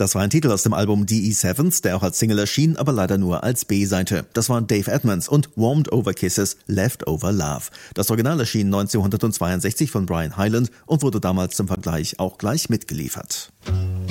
Das war ein Titel aus dem Album The E7s, der auch als Single erschien, aber leider nur als B-Seite. Das waren Dave Edmunds und Warmed Over Kisses, Leftover Love. Das Original erschien 1962 von Brian Hyland und wurde damals zum Vergleich auch gleich mitgeliefert.